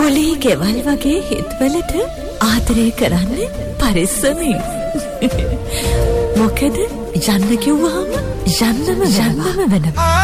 පොලේ ගෙවල් වගේ හිටවලට ආදරය කරන්න පරිස්සමෙන්. මොකද යන්න කිව්වහම යන්නම වෙනවා.